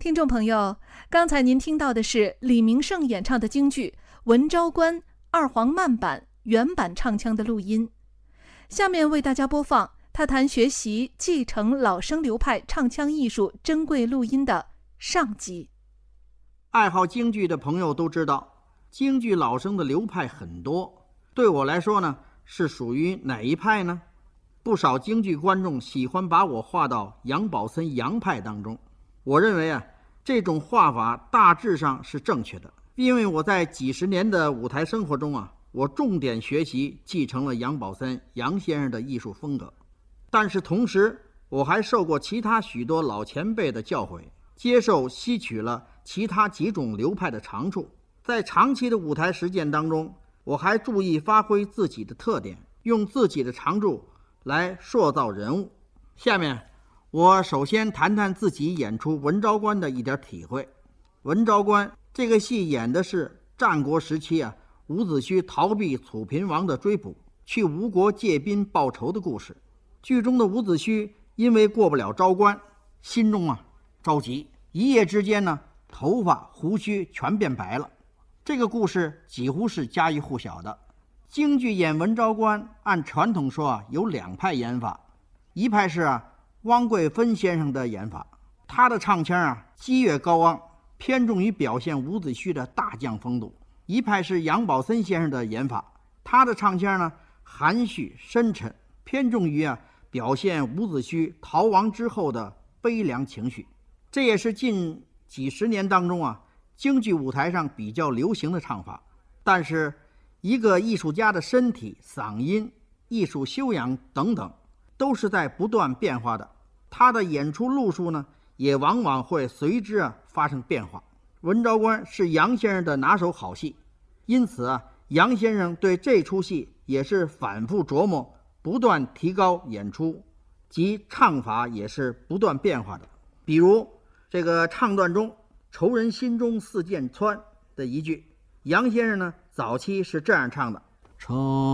听众朋友，刚才您听到的是李明胜演唱的京剧《文昭关》二黄慢版原版唱腔的录音。下面为大家播放他谈学习继承老生流派唱腔艺术珍贵录音的上集。 爱好京剧的朋友都知道，京剧老生的流派很多。对我来说呢，是属于哪一派呢？不少京剧观众喜欢把我划到杨宝森杨派当中。我认为这种画法大致上是正确的，因为我在几十年的舞台生活中我重点学习继承了杨宝森杨先生的艺术风格。但是同时我还受过其他许多老前辈的教诲，吸取了其他几种流派的长处。在长期的舞台实践当中，我还注意发挥自己的特点，用自己的长处来塑造人物。下面我首先谈谈自己演出《文昭关》的一点体会。《文昭关》这个戏演的是战国时期伍子胥逃避楚平王的追捕，去吴国借兵报仇的故事。剧中的伍子胥因为过不了昭关，心中着急，一夜之间头发胡须全变白了。这个故事几乎是家喻户晓的。京剧演《文昭关》按传统说有两派演法，一派是汪桂芬先生的演法，他的唱腔激越高昂，偏重于表现伍子胥的大将风度；一派是杨宝森先生的演法，他的唱腔含蓄深沉，偏重于表现伍子胥逃亡之后的悲凉情绪。这也是近几十年当中京剧舞台上比较流行的唱法。但是一个艺术家的身体、嗓音、艺术修养等等都是在不断变化的，他的演出路数也往往会随之发生变化。文昭关是杨先生的拿手好戏，因此杨先生对这出戏也是反复琢磨，不断提高演出，及唱法也是不断变化的。比如这个唱段中仇人心中似箭穿的一句，杨先生早期是这样唱的：仇